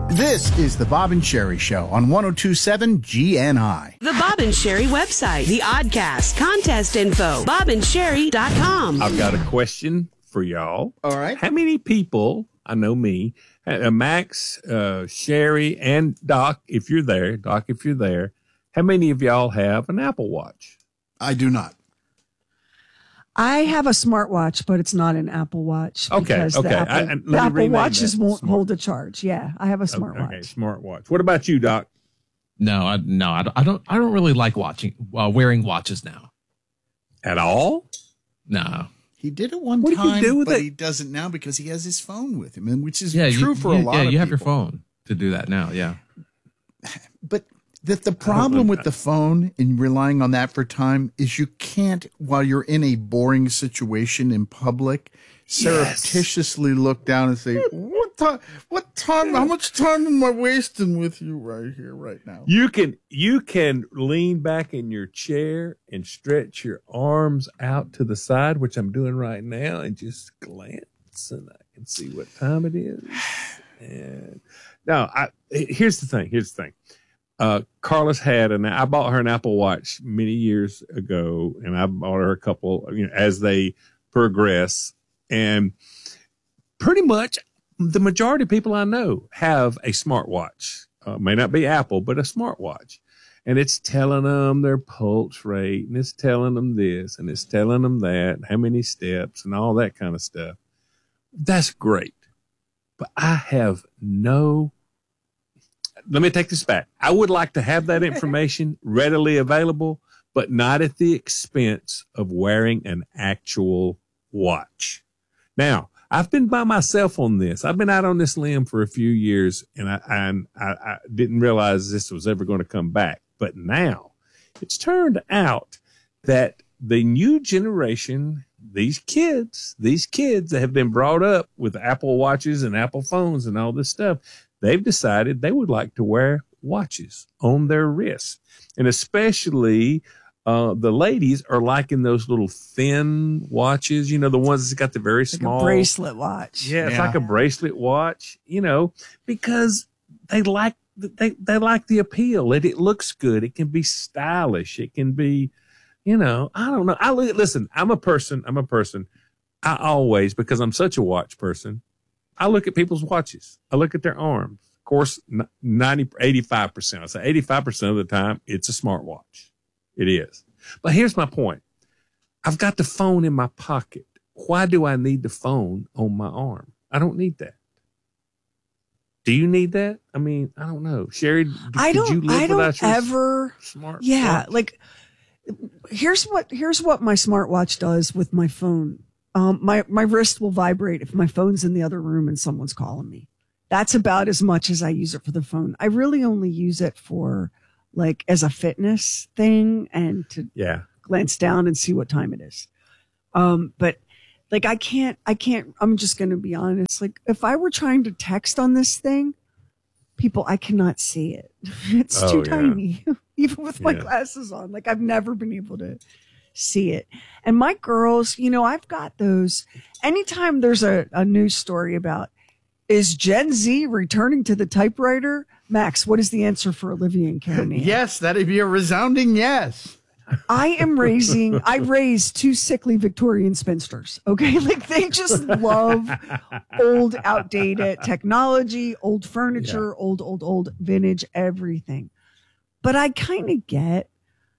This is the Bob and Sherry Show on 102.7 GNI. The Bob and Sherry website, the Oddcast, contest info, bobandSherry.com. I've got a question for y'all. All right. How many people, I know me, Max, Sherry, and Doc, if you're there, how many of y'all have an Apple Watch? I do not. I have a smartwatch, but it's not an Apple Watch. Okay. The Apple Watches won't hold a charge. Yeah, I have a smartwatch. Okay, smartwatch. What about you, Doc? No, I don't really like wearing watches now. At all? No. He did it one time, but it? he doesn't now because he has his phone with him, and which is true for a lot of people. Yeah, you have your phone to do that now, yeah. But the problem with the phone and relying on that for time is you can't, while you're in a boring situation in public, surreptitiously look down and say, what time, how much time am I wasting with you right here, right now? You can lean back in your chair and stretch your arms out to the side, which I'm doing right now, and just glance, and I can see what time it is. And now, here's the thing. Carlos I bought her an Apple Watch many years ago, and I bought her a couple, as they progress. And pretty much the majority of people I know have a smartwatch. May not be Apple, but a smartwatch. And it's telling them their pulse rate, and it's telling them this, and it's telling them that, how many steps, and all that kind of stuff. That's great. But I have let me take this back. I would like to have that information readily available, but not at the expense of wearing an actual watch. Now, I've been by myself on this. I've been out on this limb for a few years, and I didn't realize this was ever going to come back. But now it's turned out that the new generation, these kids that have been brought up with Apple Watches and Apple phones and all this stuff, they've decided they would like to wear watches on their wrists. And especially the ladies are liking those little thin watches, the ones that's got the very small. Like a bracelet watch. Yeah, it's like a bracelet watch, because they like the appeal. It looks good. It can be stylish. It can be, I don't know. Listen, I'm a person. I always, because I'm such a watch person, I look at people's watches. I look at their arms. Of course, 85%. I say 85% of the time, it's a smartwatch. It is. But here's my point. I've got the phone in my pocket. Why do I need the phone on my arm? I don't need that. Do you need that? I mean, I don't know. Sherry, I don't ever. Smart yeah. watch? Like, here's what my smartwatch does with my phone. My wrist will vibrate if my phone's in the other room and someone's calling me. That's about as much as I use it for the phone. I really only use it for like as a fitness thing and to glance down and see what time it is. But like I can't, I'm just going to be honest. Like if I were trying to text on this thing, I cannot see it. It's too tiny, even with my glasses on. Like I've never been able to see it. And my girls, I've got those. Anytime there's a news story about is Gen Z returning to the typewriter? Max, what is the answer for Olivia and Karen? Yes, that'd be a resounding yes. I raised two sickly Victorian spinsters. Okay. Like they just love old, outdated technology, old furniture, old vintage, everything. But I kind of get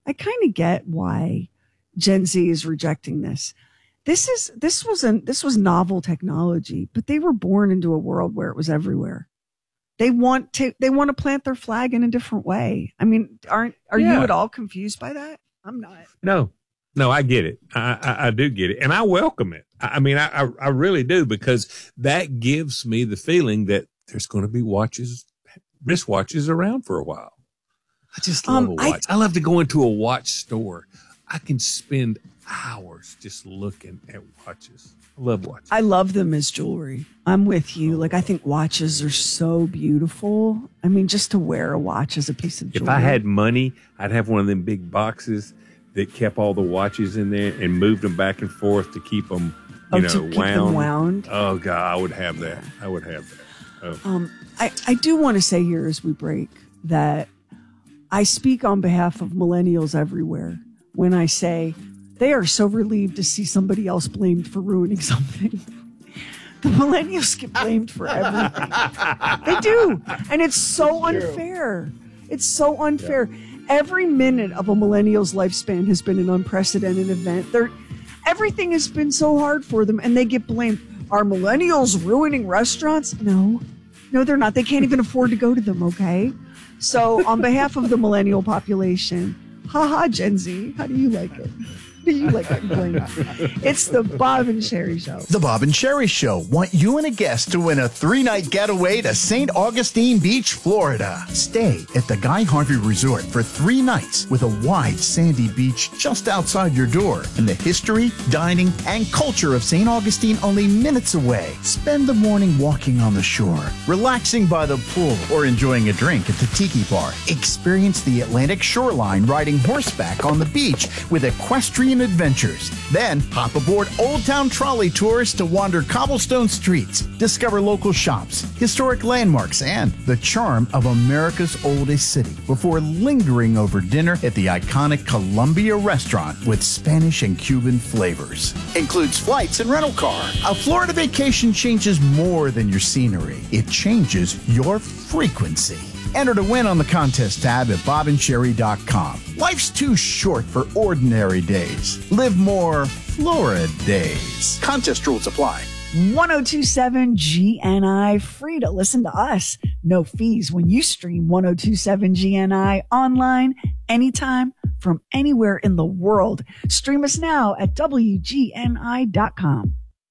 why Gen Z is rejecting this. This was novel technology, but they were born into a world where it was everywhere. They want to plant their flag in a different way. I mean, are you at all confused by that? I'm not. No, I get it. I do get it. And I welcome it. I mean, I really do, because that gives me the feeling that there's going to be wristwatches around for a while. I just love a watch. I love to go into a watch store. I can spend hours just looking at watches. I love watches. I love them as jewelry. I'm with you. Like, I think watches are so beautiful. I mean, just to wear a watch as a piece of jewelry. If I had money, I'd have one of them big boxes that kept all the watches in there and moved them back and forth to keep them, to keep them wound. Oh, God, I would have that. I would have that. I do want to say here as we break that I speak on behalf of millennials everywhere when I say they are so relieved to see somebody else blamed for ruining something. The millennials get blamed for everything. They do. And it's so unfair. It's so unfair. Every minute of a millennial's lifespan has been an unprecedented event. Everything has been so hard for them, and they get blamed. Are millennials ruining restaurants? No, they're not. They can't even afford to go to them, okay? So on behalf of the millennial population, haha, Gen Z, how do you like it? Do you like it? It's the Bob and Sherry Show. The Bob and Sherry Show want you and a guest to win a 3-night getaway to St. Augustine Beach, Florida. Stay at the Guy Harvey Resort for 3 nights with a wide sandy beach just outside your door and the history, dining, and culture of St. Augustine only minutes away. Spend the morning walking on the shore, relaxing by the pool, or enjoying a drink at the Tiki Bar. Experience the Atlantic shoreline riding horseback on the beach with equestrian adventures. Then hop aboard Old Town Trolley tours to wander cobblestone streets, discover local shops, historic landmarks, and the charm of America's oldest city before lingering over dinner at the iconic Columbia restaurant with Spanish and Cuban flavors. Includes flights and rental car. A Florida vacation changes more than your scenery. It changes your frequency. Enter to win on the contest tab at bobandsherry.com. Life's too short for ordinary days. Live more Florida days. Contest rules apply. 1027 GNI, free to listen to us. No fees when you stream 1027 GNI online, anytime, from anywhere in the world. Stream us now at WGNI.com.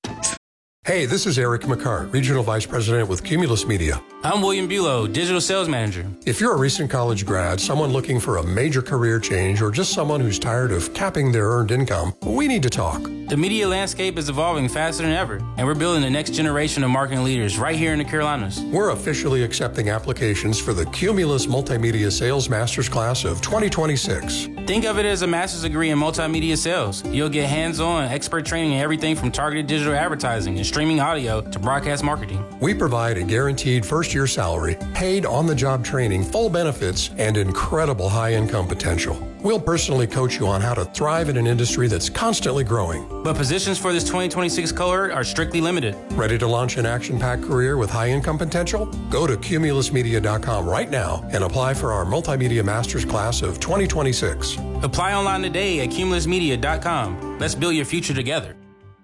Hey, this is Eric McCart, Regional Vice President with Cumulus Media. I'm William Bulow, Digital Sales Manager. If you're a recent college grad, someone looking for a major career change, or just someone who's tired of capping their earned income, we need to talk. The media landscape is evolving faster than ever, and we're building the next generation of marketing leaders right here in the Carolinas. We're officially accepting applications for the Cumulus Multimedia Sales Masters Class of 2026. Think of it as a master's degree in multimedia sales. You'll get hands-on expert training in everything from targeted digital advertising and streaming audio to broadcast marketing. We provide a guaranteed first-year salary, paid on-the-job training, full benefits, and incredible high-income potential. We'll personally coach you on how to thrive in an industry that's constantly growing. But positions for this 2026 cohort are strictly limited. Ready to launch an action-packed career with high-income potential? Go to cumulusmedia.com right now and apply for our Multimedia Masters Class of 2026. Apply online today at cumulusmedia.com. Let's build your future together.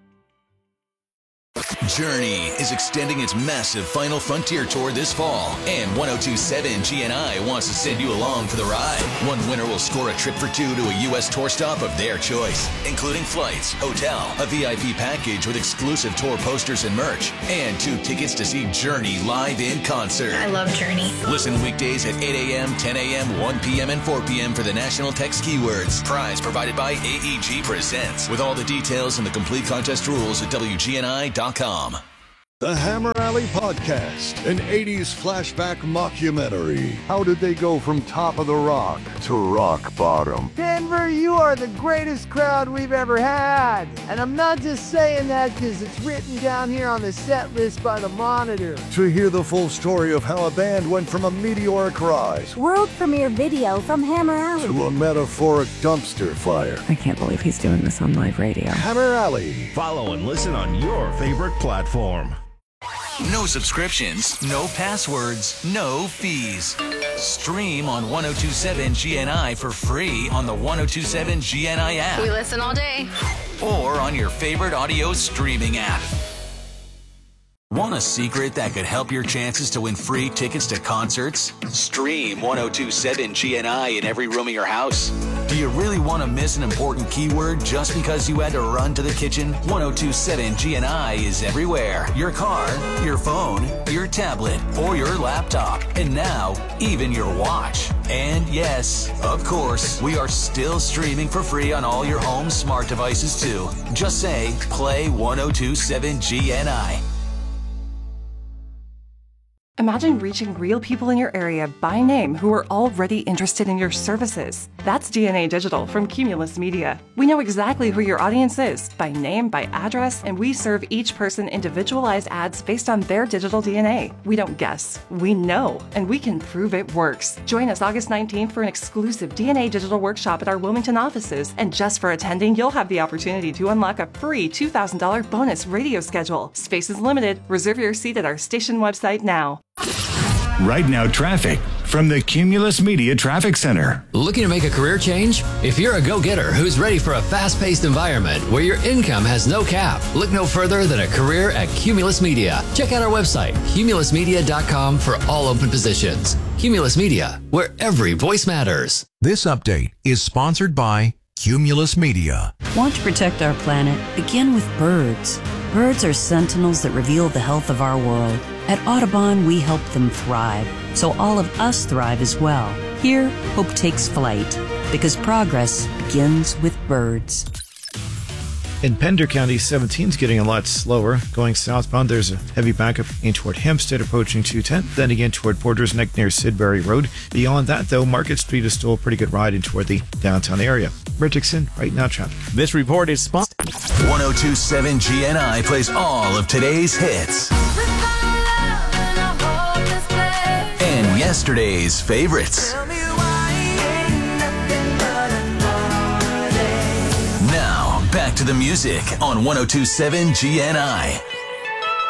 Journey is extending its massive Final Frontier tour this fall, and 1027 GNI wants to send you along for the ride. One winner will score a trip for 2 to a U.S. tour stop of their choice, including flights, hotel, a VIP package with exclusive tour posters and merch, and 2 tickets to see Journey live in concert. I love Journey. Listen weekdays at 8 a.m., 10 a.m., 1 p.m., and 4 p.m. for the national text keywords. Prize provided by AEG Presents, with all the details and the complete contest rules at WGNI.com. The Hammer Alley Podcast, an 80s flashback mockumentary. How did they go from top of the rock to rock bottom? Denver, you are the greatest crowd we've ever had. And I'm not just saying that because it's written down here on the set list by the Monitor. To hear the full story of how a band went from a meteoric rise, world premiere video from Hammer Alley, to a metaphoric dumpster fire. I can't believe he's doing this on live radio. Hammer Alley. Follow and listen on your favorite platform. No subscriptions, no passwords, no fees. Stream on 1027 GNI for free on the 1027 GNI app. We listen all day. Or on your favorite audio streaming app. Want a secret that could help your chances to win free tickets to concerts? Stream 1027 GNI in every room of your house. Do you really want to miss an important keyword just because you had to run to the kitchen? 1027 GNI is everywhere. Your car, your phone, your tablet, or your laptop. And now, even your watch. And yes, of course, we are still streaming for free on all your home smart devices too. Just say, play 1027 GNI. Imagine reaching real people in your area by name who are already interested in your services. That's DNA Digital from Cumulus Media. We know exactly who your audience is by name, by address, and we serve each person individualized ads based on their digital DNA. We don't guess, we know, and we can prove it works. Join us August 19th for an exclusive DNA Digital workshop at our Wilmington offices. And just for attending, you'll have the opportunity to unlock a free $2,000 bonus radio schedule. Space is limited. Reserve your seat at our station website now. Right Now traffic from the Cumulus Media Traffic Center. Looking to make a career change? If you're a go-getter who's ready for a fast-paced environment where your income has no cap, look no further than a career at Cumulus Media. Check out our website, cumulusmedia.com, for all open positions. Cumulus Media, where every voice matters. This update is sponsored by Cumulus Media. Want to protect our planet? Begin with birds. Birds are sentinels that reveal the health of our world. At Audubon, we help them thrive, so all of us thrive as well. Here, hope takes flight, because progress begins with birds. In Pender County, 17 is getting a lot slower. Going southbound, there's a heavy backup in toward Hempstead, approaching 210, then again toward Porter's Neck near Sidbury Road. Beyond that, though, Market Street is still a pretty good ride in toward the downtown area. Richardson, Right Now traffic. This report is sponsored. 1027 GNI plays all of today's hits and yesterday's favorites. Now, back to the music on 1027 GNI.